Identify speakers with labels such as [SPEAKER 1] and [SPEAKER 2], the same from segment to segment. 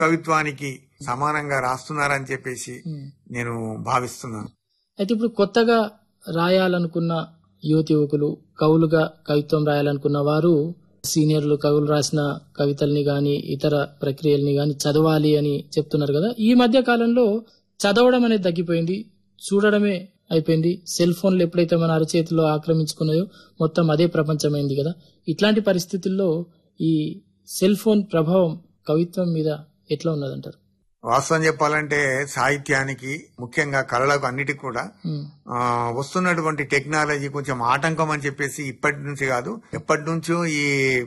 [SPEAKER 1] కవిత్వానికి సమానంగా రాస్తున్నారని చెప్పేసి నేను భావిస్తున్నాను.
[SPEAKER 2] అయితే ఇప్పుడు కొత్తగా రాయాలనుకున్న యువకులు, కవులుగా కవిత్వం రాయాలనుకున్న వారు సీనియర్లు కవులు రాసిన కవితల్ని గాని ఇతర ప్రక్రియల్ని గాని చదవాలి అని చెప్తున్నారు కదా. ఈ మధ్య కాలంలో చదవడం అనేది తగ్గిపోయింది, చూడడమే అయిపోయింది. సెల్ ఫోన్లు ఎప్పుడైతే మన అరచేతిలో ఆక్రమించుకున్నాయో మొత్తం అదే ప్రపంచమైంది కదా. ఇట్లాంటి పరిస్థితుల్లో ఈ సెల్ ఫోన్ ప్రభావం కవిత్వం మీద ఎట్లా ఉన్నదంటారు?
[SPEAKER 1] వాస్తవం చెప్పాలంటే సాహిత్యానికి, ముఖ్యంగా కళలకు అన్నిటికి కూడా వస్తున్నటువంటి టెక్నాలజీ కొంచెం ఆటంకం అని చెప్పేసి ఇప్పటి నుంచి కాదు, ఎప్పటి నుంచో ఈ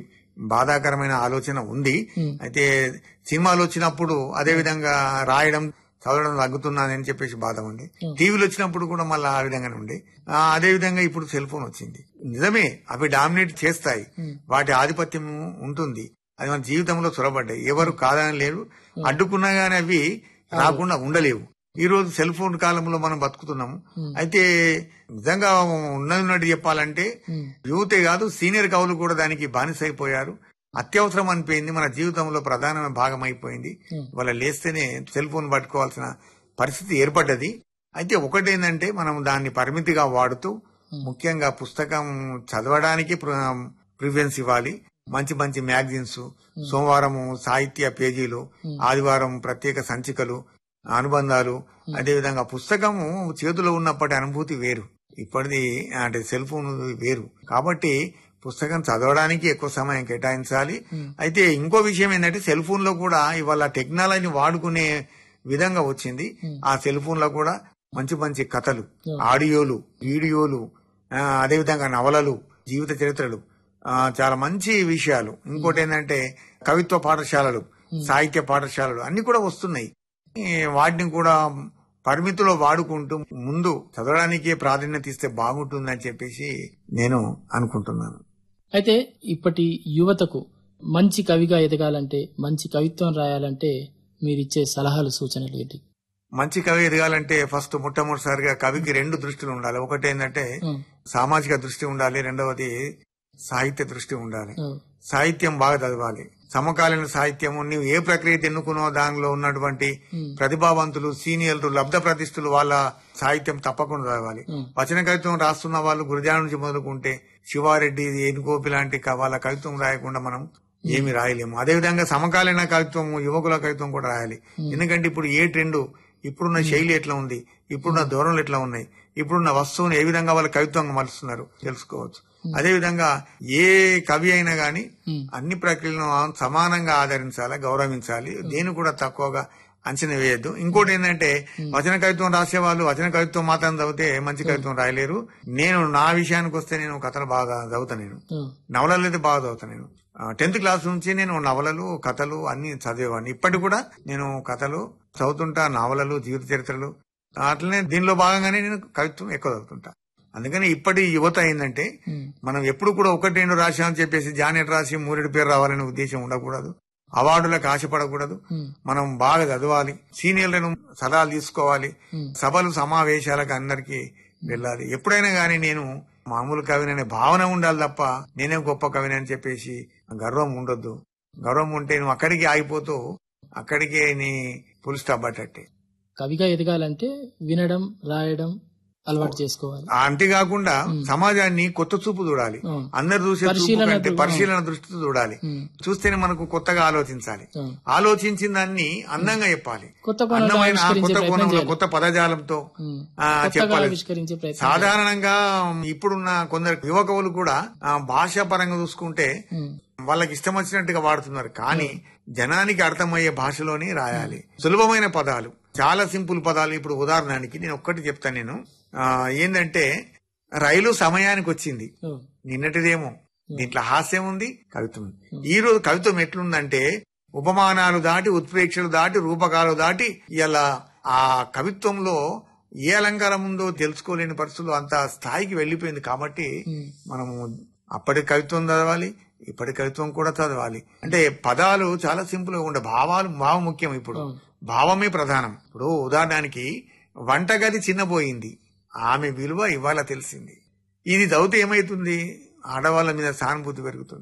[SPEAKER 1] బాధాకరమైన ఆలోచన ఉంది. అయితే సినిమాలు వచ్చినప్పుడు అదే విధంగా రాయడం చదవడం తగ్గుతున్నానని చెప్పేసి బాధ ఉంది. టీవీలు వచ్చినప్పుడు కూడా మళ్ళీ ఆ విధంగానే ఉంది. అదే విధంగా ఇప్పుడు సెల్ ఫోన్ వచ్చింది. నిజమే, అవి డామినేట్ చేస్తాయి, వాటి ఆధిపత్యం ఉంటుంది. అది మన జీవితంలో చొరబడ్డాయి, ఎవరు కాదని లేరు. అడ్డుకున్నా గానీ అవి రాకుండా ఉండలేవు. ఈ రోజు సెల్ ఫోన్ కాలంలో మనం బతుకుతున్నాము. అయితే నిజంగా ఉన్నట్టు చెప్పాలంటే యువతే కాదు, సీనియర్ కవులు కూడా దానికి బానిసైపోయారు. అత్యవసరం అనిపోయింది, మన జీవితంలో ప్రధానమైన భాగం అయిపోయింది. వాళ్ళ లేస్తేనే సెల్ ఫోన్ పట్టుకోవాల్సిన పరిస్థితి ఏర్పడ్డది. అయితే ఒకటేంటంటే మనం దాన్ని పరిమితిగా వాడుతూ, ముఖ్యంగా పుస్తకం చదవడానికి ప్రిఫరెన్స్ ఇవ్వాలి. మంచి మంచి మ్యాగజైన్స్, సోమవారం సాహిత్య పేజీలు, ఆదివారం ప్రత్యేక సంచికలు, అనుబంధాలు. అదేవిధంగా పుస్తకము చేతిలో ఉన్నప్పటి అనుభూతి వేరు, ఇప్పటిది అంటే సెల్ ఫోన్ వేరు. కాబట్టి పుస్తకం చదవడానికి ఎక్కువ సమయం కేటాయించాలి. అయితే ఇంకో విషయం ఏంటంటే సెల్ ఫోన్ లో కూడా ఇవాళ టెక్నాలజీని వాడుకునే విధంగా వచ్చింది. ఆ సెల్ ఫోన్ లో కూడా మంచి మంచి కథలు, ఆడియోలు, వీడియోలు, అదేవిధంగా నవలలు, జీవిత చరిత్రలు, చాలా మంచి విషయాలు. ఇంకోటి ఏంటంటే కవిత్వ పాఠశాలలు, సాహిత్య పాఠశాలలు అన్ని కూడా వస్తున్నాయి. వాటిని కూడా పరిమితిలో వాడుకుంటూ ముందు చదవడానికి ప్రాధాన్యత ఇస్తే బాగుంటుందని చెప్పేసి నేను అనుకుంటున్నాను.
[SPEAKER 2] అయితే ఇప్పటి యువతకు మంచి కవిగా ఎదగాలంటే, మంచి కవిత్వం రాయాలంటే మీరిచ్చే సలహాలు, సూచనలు ఏంటి?
[SPEAKER 1] మంచి కవి ఎదగాలంటే ఫస్ట్ మొట్టమొదటిసారిగా కవికి రెండు దృష్టిలు ఉండాలి. ఒకటి ఏంటంటే సామాజిక దృష్టి ఉండాలి, రెండవది సాహిత్య దృష్టి ఉండాలి. సాహిత్యం బాగా చదవాలి. సమకాలీన సాహిత్యము నీవు ఏ ప్రక్రియ ఎన్నుకున్నో దానిలో ఉన్నటువంటి ప్రతిభావంతులు, సీనియర్లు, లబ్ధ ప్రతిష్ఠులు వాళ్ళ సాహిత్యం తప్పకుండా చదవాలి. వచన కవిత్వం రాస్తున్న వాళ్ళు గురజాడ నుంచి మొదలుకుంటే శివారెడ్డి, ఏనుగోపి లాంటి వాళ్ళ కవిత్వం రాయకుండా మనం ఏమి రాయలేము. అదేవిధంగా సమకాలీన కవిత్వం, యువకుల కవిత్వం కూడా రాయాలి. ఎందుకంటే ఇప్పుడు ఏ ట్రెండ్, ఇప్పుడున్న శైలి ఎట్లా ఉంది, ఇప్పుడున్న ధోరణులు ఎట్లా ఉన్నాయి, ఇప్పుడున్న వస్తువుని ఏ విధంగా వాళ్ళ కవిత్వంగా మలుస్తున్నారు తెలుసుకోవచ్చు. అదేవిధంగా ఏ కవి అయినా గాని అన్ని ప్రక్రియలను సమానంగా ఆదరించాలి, గౌరవించాలి. దేని కూడా తక్కువగా అంచనా వేయద్దు. ఇంకోటి ఏంటంటే వచన కవిత్వం రాసే వాళ్ళు వచన కవిత్వం మాత్రం చదివితే మంచి కవిత్వం రాయలేరు. నేను నా విషయానికి వస్తే నేను కథలు బాగా చదువుతా, నేను నవలలు అయితే బాగా చదువుతా. నేను 10th క్లాస్ నుంచి నేను నవలలు, కథలు అన్ని చదివేవాడిని. ఇప్పటికి కూడా నేను కథలు చదువుతుంటా, నవలలు, జీవిత చరిత్రలు. అట్లనే దీనిలో భాగంగానే నేను కవిత్వం ఎక్కువ చదువుతుంటా. అందుకని ఇప్పటి యువత ఏంటంటే మనం ఎప్పుడు కూడా ఒకటి రెండు రాశామని చెప్పేసి జానెట్ రాసి మూరెడు పేరు రావాలనే ఉద్దేశం ఉండకూడదు. అవార్డులకు ఆశపడకూడదు. మనం బాగా చదవాలి, సీనియర్లను సలహాలు తీసుకోవాలి, సభలు సమావేశాలకు అందరికీ వెళ్ళాలి. ఎప్పుడైనా గానీ నేను మామూలు కవిననే భావన ఉండాలి తప్ప నేనే గొప్ప కవిని అని చెప్పేసి గర్వం ఉండొద్దు. గర్వం ఉంటే నువ్వు అక్కడికి ఆగిపోతూ అక్కడికే నీ ఫుల్ స్టాప్ అట్టట్టే.
[SPEAKER 2] కవిగా ఎదగాలంటే వినడం, రాయడం అలవాటు చేసుకోవాలి.
[SPEAKER 1] అంతేకాకుండా సమాజాన్ని కొత్త చూపు చూడాలి. అందరు చూసే చూపు కంటే పరిశీలన దృష్టితో చూడాలి. చూస్తేనే మనకు కొత్తగా ఆలోచించాలి. ఆలోచించిన దాన్ని అందంగా చెప్పాలి, అందమైన కొత్త కోణంలో, కొత్త పదజాలంతో చెప్పాలి. సాధారణంగా ఇప్పుడున్న కొందరు యువకులు కూడా భాషా పరంగా చూసుకుంటే వాళ్ళకి ఇష్టం వచ్చినట్టుగా వాడుతున్నారు. కానీ జనానికి అర్థమయ్యే భాషలోనే రాయాలి. సులభమైన పదాలు, చాలా సింపుల్ పదాలు. ఇప్పుడు ఉదాహరణకి నేను ఒక్కటి చెప్తాను. నేను ఏంటంటే రైలు సమయానికి వచ్చింది, నిన్నటిదేమో. దీంట్లో హాస్యం ఉంది, కవిత్వం ఉంది. ఈ రోజు కవిత్వం ఎట్లుందంటే ఉపమానాలు దాటి, ఉత్ప్రేక్షలు దాటి, రూపకాలు దాటి ఇలా ఆ కవిత్వంలో ఏ అలంకారం ఉందో తెలుసుకోలేని పరిస్థితులు అంత స్థాయికి వెళ్లిపోయింది. కాబట్టి మనము అప్పటి కవిత్వం చదవాలి, ఇప్పటి కవిత్వం కూడా చదవాలి. అంటే పదాలు చాలా సింపుల్ గా ఉండే, భావం ముఖ్యం. ఇప్పుడు భావమే ప్రధానం. ఇప్పుడు ఉదాహరణకి వంటగది చిన్నపోయింది, ఆమె విలువ ఇవాళ తెలిసింది. ఇది చదివితే ఏమైతుంది, ఆడవాళ్ళ మీద సానుభూతి పెరుగుతుంది.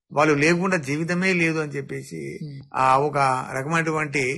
[SPEAKER 1] వాళ్ళు లేకుండా జీవితమే లేదు అని చెప్పేసి ఆ ఒక రకమైనటువంటి